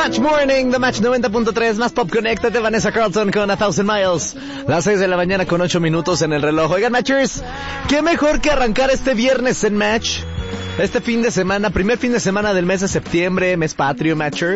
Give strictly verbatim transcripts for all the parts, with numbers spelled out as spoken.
Match Morning, The Match noventa punto tres, más pop, conéctate, Vanessa Carlton con A Thousand Miles. Las seis de la mañana con ocho minutos en el reloj. Oigan, Matchers, qué mejor que arrancar este viernes en Match. Este fin de semana, primer fin de semana del mes de septiembre, mes patrio, Matcher.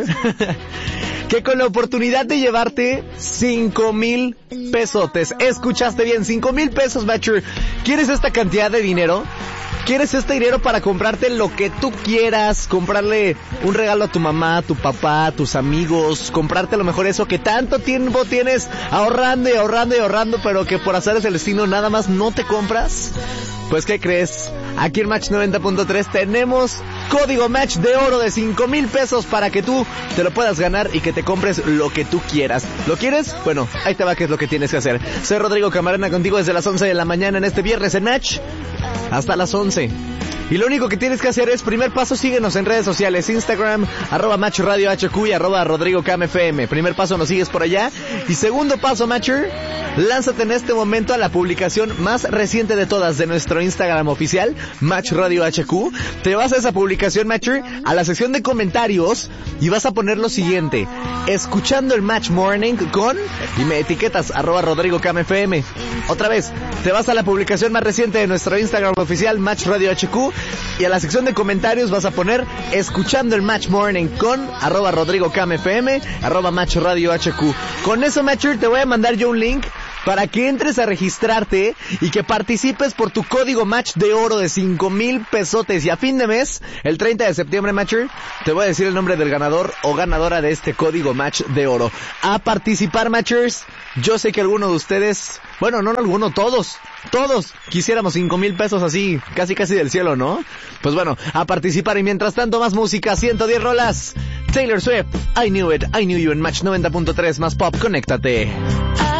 Que con la oportunidad de llevarte cinco mil pesotes. Escuchaste bien, cinco mil pesos, Matcher. ¿Quieres esta cantidad de dinero? ¿Quieres este dinero para comprarte lo que tú quieras? Comprarle un regalo a tu mamá, a tu papá, a tus amigos. Comprarte a lo mejor eso que tanto tiempo tienes ahorrando y ahorrando y ahorrando, pero que por azares del destino nada más no te compras. Pues, ¿qué crees? Aquí en Match noventa punto tres tenemos código Match de oro de cinco mil pesos para que tú te lo puedas ganar y que te compres lo que tú quieras. ¿Lo quieres? Bueno, ahí te va qué es lo que tienes que hacer. Soy Rodrigo Camarena contigo desde las once de la mañana en este viernes en Match hasta las once. Y lo único que tienes que hacer es, primer paso, síguenos en redes sociales, Instagram, arroba Match Radio H Q y arroba Rodrigo Cam F M. Primer paso, nos sigues por allá. Y segundo paso, Matcher, lánzate en este momento a la publicación más reciente de todas de nuestro Instagram oficial, Match Radio H Q. Te vas a esa publicación, Matcher, a la sección de comentarios y vas a poner lo siguiente: escuchando el Match Morning con, y me etiquetas, arroba Rodrigo Cam F M. Otra vez, te vas a la publicación más reciente de nuestro Instagram oficial, Match Radio H Q, y a la sección de comentarios vas a poner escuchando el Match Morning con arroba Rodrigo Cam F M, arroba Match Radio H Q. Con eso, Matcher, te voy a mandar yo un link para que entres a registrarte y que participes por tu código Match de oro de cinco mil pesotes. Y a fin de mes, el treinta de septiembre, Matcher, te voy a decir el nombre del ganador o ganadora de este código Match de oro. A participar, Matchers. Yo sé que alguno de ustedes, bueno, no alguno, todos, todos quisiéramos cinco mil pesos así, casi casi del cielo, ¿no? Pues bueno, a participar. Y mientras tanto, más música, ciento diez rolas. Taylor Swift, I Knew It, I Knew You en Match noventa punto tres, más pop, conéctate.